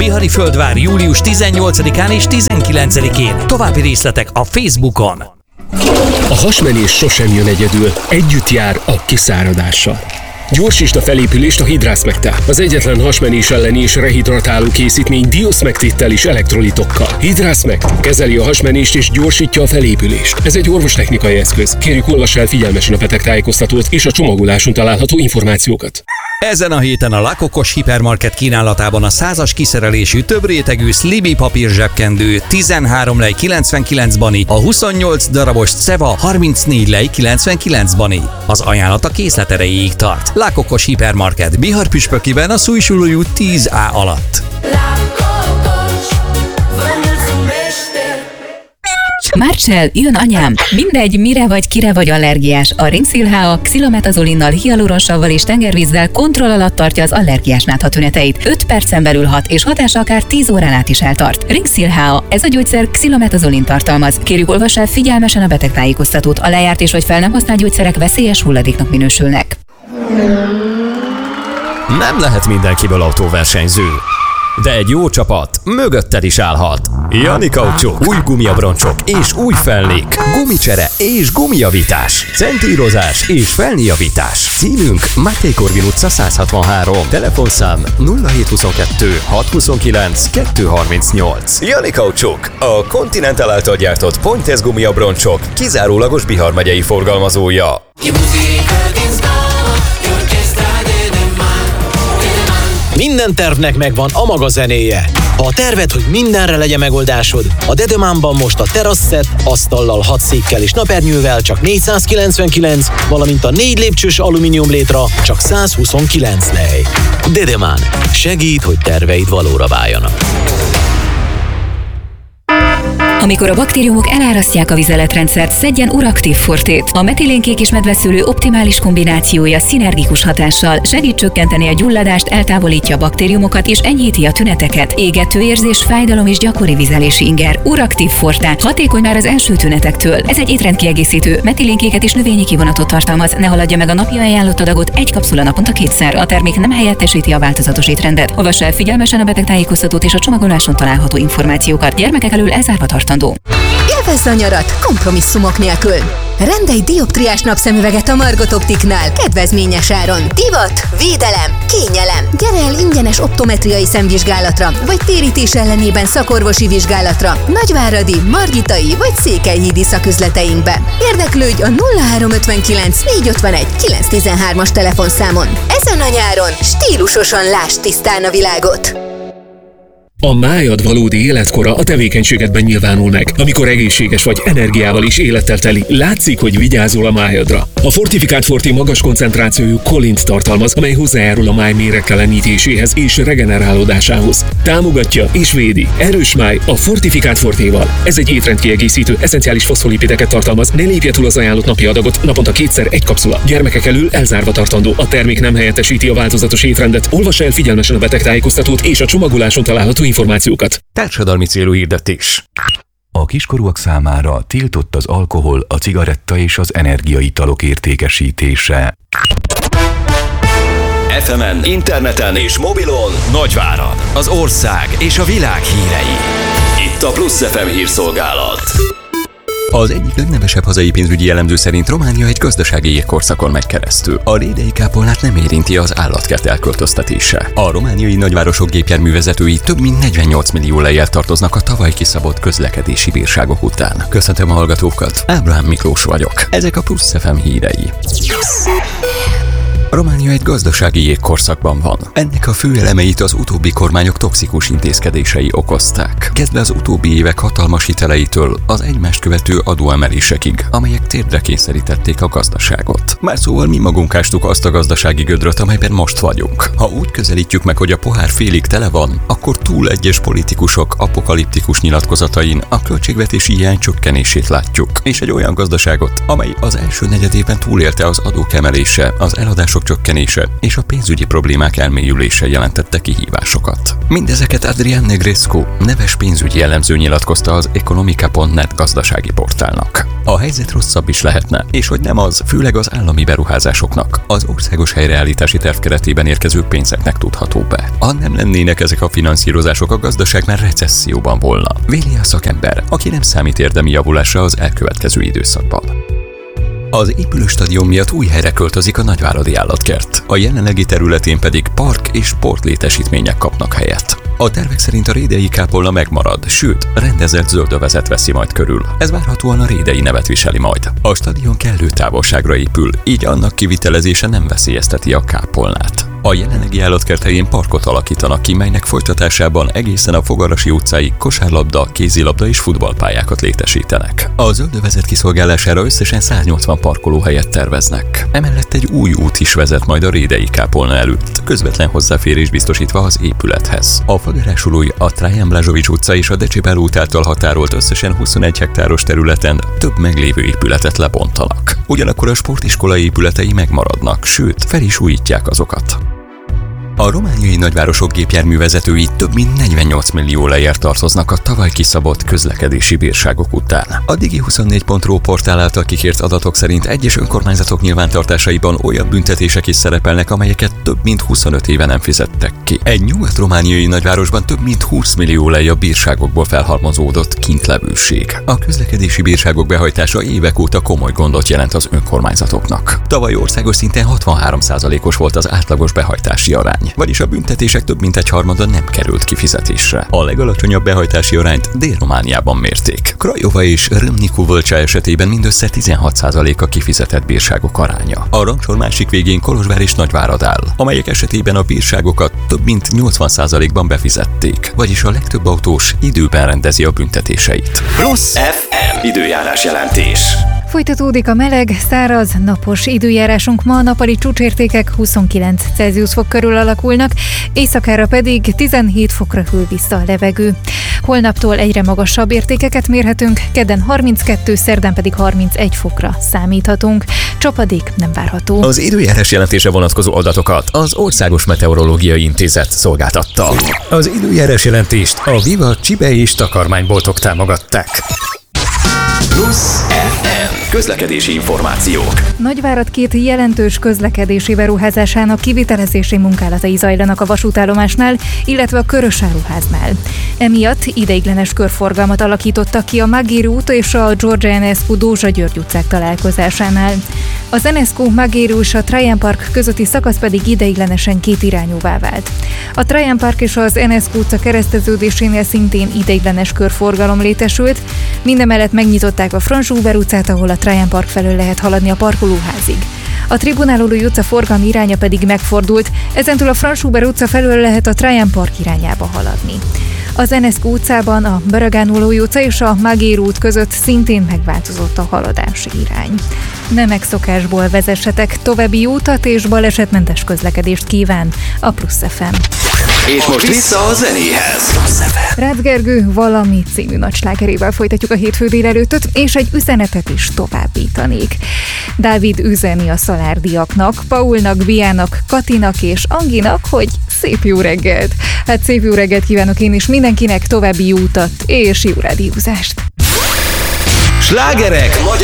Bihari Földvár július 18-án és 19-én. További részletek a Facebookon. A hasmenés sosem jön egyedül, együtt jár a kiszáradással. Gyorsítsd a felépülést a Hydra-Smectel. Az egyetlen hasmenés elleni és rehidratáló készítmény Diosmectéttel és elektrolitokkal. Hydra-Smect kezeli a hasmenést és gyorsítja a felépülést. Ez egy orvostechnikai eszköz. Kérjük, olvass el figyelmesen a betegtájékoztatót és a csomagoláson található információkat. Ezen a héten a Lakokos Hipermarket kínálatában a 100-as kiszerelésű több rétegű Sliby papír zsebkendő 13 lej 99 bani, a 28 darabos Ceva 34 lej 99 bani. Az ajánlat a készlet erejéig tart. Lakokos Hipermarket Bihar-Püspökiben a Szújsulói út 10A alatt. Marcell, jön anyám! Mindegy, mire vagy, kire vagy allergiás. A Ringsil HA xilometazolinal, hialuronsavval és tengervízzel kontroll alatt tartja az allergiás nátha tüneteit. 5 percen belül hat, és hatása akár 10 órán át is eltart. Ringsil HA, ez a gyógyszer xilometazolin tartalmaz. Kérjük, olvass el figyelmesen a betegtájékoztatót. A lejárt és vagy fel nem használt gyógyszerek veszélyes hulladéknak minősülnek. Nem lehet mindenkiből autóversenyző, de egy jó csapat mögötted is állhat. Jani Kaucsuk, új gumiabroncsok és új felnék, gumicsere és gumijavítás, centírozás és felnijavítás. Címünk Máté Korvin utca 163, telefonszám 0722 629 238. Jani Kaucsuk, a Continental által gyártott Pointez gumiabroncsok kizárólagos Bihar megyei forgalmazója. Minden tervnek megvan a maga zenéje. Ha a terved, hogy mindenre legyen megoldásod, a Dedemánban most a terasszett, asztallal, 6 székkel és napernyővel csak 499, valamint a 4 lépcsős alumínium létra csak 129 lej. Dedemán. Segít, hogy terveid valóra váljanak. Amikor a baktériumok elárasztják a vizeletrendszert, szedjen Uraktív Fortét. A metilénkék és medveszőlő optimális kombinációja szinergikus hatással segít csökkenteni a gyulladást, eltávolítja a baktériumokat és enyhíti a tüneteket. Égető érzés, fájdalom és gyakori vizelési inger. Uraktív Forte. Hatékony már az első tünetektől. Ez egy étrendkiegészítő, metilénkéket és növényi kivonatot tartalmaz. Ne haladja meg a napi ajánlott adagot, egy kapszula naponta 2-szer. A termék nem helyettesíti a változatos étrendet. Olvass el figyelmesen a betegtájékoztatót és a csomagoláson található információkat. Gyermekek elől elzárva tartandó. Élvezd a nyarat kompromisszumok nélkül! Rendelj dioptriás napszemüveget a Margot Optiknál kedvezményes áron. Divat, védelem, kényelem. Gyere el ingyenes optometriai szemvizsgálatra, vagy térítés ellenében szakorvosi vizsgálatra Nagyváradi, Margitai vagy Székelyhídi szaküzleteinkbe. Érdeklődj a 0359 451 913-as telefonszámon. Ezen a nyáron stílusosan lásd tisztán a világot. A májad valódi életkora a tevékenységedben nyilvánul meg. Amikor egészséges vagy, energiával és élettel teli, látszik, hogy vigyázol a májadra. A Fortifikált Forté magas koncentrációjú kolint tartalmaz, amely hozzájárul a máj méregtelenítéséhez és regenerálódásához. Támogatja és védi. Erős máj a Fortifikált Fortéval. Ez egy étrendkiegészítő, eszenciális foszfolipideket tartalmaz, ne lépje túl az ajánlott napi adagot, naponta 2-szer egy kapszula. Gyermekek elől elzárva tartandó. A termék nem helyettesíti a változatos étrendet. Olvass el figyelmesen a betegtájékoztatót és a csomagoláson található információkat. Társadalmi célú hirdetés. A kiskorúak számára tiltott az alkohol, a cigaretta és az energiaitalok értékesítése. FM-en, interneten és mobilon Nagyvárad, az ország és a világ hírei. Itt a Plusz FM hírszolgálat. Az egyik legnevesebb hazai pénzügyi elemző szerint Románia egy gazdasági jégkorszakon megy keresztül. A rédei kápolnát nem érinti az állatkert elköltöztetése. A romániai nagyvárosok gépjárművezetői több mint 48 millió lejjel tartoznak a tavaly kiszabott közlekedési bírságok után. Köszöntöm a hallgatókat, Ábrahám Miklós vagyok. Ezek a Plusz FM hírei. Románia egy gazdasági jégkorszakban van. Ennek a fő elemeit az utóbbi kormányok toxikus intézkedései okozták. Kezdve az utóbbi évek hatalmas hiteleitől az egymást követő adóemelésekig, amelyek térdre kényszerítették a gazdaságot. Már szóval mi magunk ástuk azt a gazdasági gödröt, amelyben most vagyunk. Ha úgy közelítjük meg, hogy a pohár félig tele van, akkor túl egyes politikusok apokaliptikus nyilatkozatain a költségvetési hiány csökkenését látjuk. És egy olyan gazdaságot, amely az első negyedében túlélte az adók emelése, az eladások csökkenése és a pénzügyi problémák elmélyülése jelentette kihívásokat. Mindezeket Adrian Negrescu, neves neves pénzügyi elemző nyilatkozta az Economica.net gazdasági portálnak. A helyzet rosszabb is lehetne, és hogy nem az, főleg az állami beruházásoknak, az országos helyreállítási terv keretében érkező pénzeknek tudható be. Ha nem lennének ezek a finanszírozások, a gazdaság már recesszióban volna. Véli a szakember, aki nem számít érdemi javulásra az elkövetkező időszakban. Az épülő stadion miatt új helyre költözik a Nagyváradi Állatkert, a jelenlegi területén pedig park és sportlétesítmények kapnak helyet. A tervek szerint a rédei kápolna megmarad, sőt, rendezett zöldövezet veszi majd körül. Ez várhatóan a rédei nevet viseli majd. A stadion kellő távolságra épül, így annak kivitelezése nem veszélyezteti a kápolnát. A jelenlegi állatkert helyén parkot alakítanak ki, melynek folytatásában egészen a Fogarasi utcáig kosárlabda, kézilabda és futballpályákat létesítenek. A zöldövezet kiszolgálására összesen 180 parkolóhelyet terveznek. Emellett egy új út is vezet majd a rédei kápolna előtt, közvetlen hozzáférés biztosítva az épülethez. A fagerásulói a Trajan Blazsovics utca és a Decsibál út által határolt összesen 21 hektáros területen több meglévő épületet lebontanak. Ugyanakkor a sportiskola épületei megmaradnak, sőt, fel is újítják azokat. A romániai nagyvárosok gépjárművezetői több mint 48 millió lejjel tartoznak a tavaly kiszabott közlekedési bírságok után. A Digi24.ru portál által kikért adatok szerint egyes önkormányzatok nyilvántartásaiban olyan büntetések is szerepelnek, amelyeket több mint 25 éve nem fizettek ki. Egy nyugat-romániai nagyvárosban több mint 20 millió lej a bírságokból felhalmozódott kintlevőség. A közlekedési bírságok behajtása évek óta komoly gondot jelent az önkormányzatoknak. Tavaly országos szinten 63%-os volt az átlagos behajtási arány, vagyis a büntetések több mint egyharmada nem került kifizetésre. A legalacsonyabb behajtási arányt Dél-Romániában mérték. Craiova és Râmnicu Vâlcea esetében mindössze 16% a kifizetett bírságok aránya. A rangsor másik végén Kolozsvár és Nagyvárad áll, amelyek esetében a bírságokat több mint 80%-ban befizették, vagyis a legtöbb autós időben rendezi a büntetéseit. Plusz FM időjárás jelentés. Folytatódik a meleg, száraz, napos időjárásunk ma, nappali csúcsértékek 29 Celsius fok körül alakulnak, éjszakára pedig 17 fokra hűl vissza a levegő. Holnaptól egyre magasabb értékeket mérhetünk, kedden 32, szerdán pedig 31 fokra számíthatunk. Csapadék nem várható. Az időjárás jelentése vonatkozó adatokat az Országos Meteorológiai Intézet szolgáltatta. Az időjárás jelentést a Viva Csibe és takarmányboltok támogatták. Plusz FM közlekedési információk. Nagyvárad 2 jelentős közlekedési beruházásának kivitelezési munkálatai zajlanak a vasútállomásnál, illetve a Körösáruháznál. Emiatt ideiglenes körforgalmat alakítottak ki a Mágéri út és a George Enescu Dózsa György utcák találkozásánál. Az Enescu, Mágéri és a Trajan Park közötti szakasz pedig ideiglenesen kétirányúvá vált. A Trajan Park és az Enescu utca kereszteződésénél szintén ideiglenes körforgalom létesült, mindemellett megnyitották a Franz Schubert utcát, ahol a Trajan Park felől lehet haladni a parkolóházig. A Tribunálói utca forgalmi iránya pedig megfordult, ezentúl a Franz Schubert utca felől lehet a Trajan Park irányába haladni. Az Enescu utcában a Baragánolói utca és a Mágéri út között szintén megváltozott a haladási irány. Ne megszokásból vezessetek, további utat és balesetmentes közlekedést kíván a Plusz FM. És most vissza a zenéhez. Rácz Gergő Valami című nagy slágerével folytatjuk a hétfő délelőttöt, és egy üzenetet is továbbítanék. Dávid üzeni a szalárdiaknak, Paulnak, Biának, Katinak és Anginak, hogy szép jó reggelt. Hát szép jó reggelt kívánok én is mindenkinek, további jó utat és jó rádiózást. Slágerek